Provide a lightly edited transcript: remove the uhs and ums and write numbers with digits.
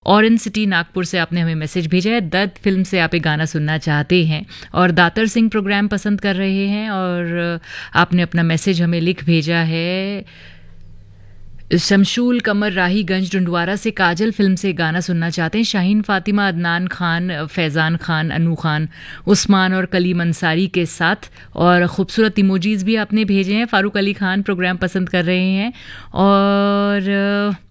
Orange city Nagpur से आपने हमें मैसेज भेजा है। दर्द फिल्म से आप एक गाना सुनना चाहते हैं और दातर सिंह प्रोग्राम पसंद कर रहे हैं, और आपने अपना मैसेज हमें लिख भेजा है। शमशूल कमर राहीगंज डुंडवारा से काजल फिल्म से गाना सुनना चाहते हैं। शाहीन फातिमा, अदनान खान, फैज़ान खान, अनू खान, उस्मान और कलीम अंसारी के साथ, और ख़ूबसूरत इमोजीज़ भी आपने भेजे हैं। फ़ारूक अली खान प्रोग्राम पसंद कर रहे हैं, और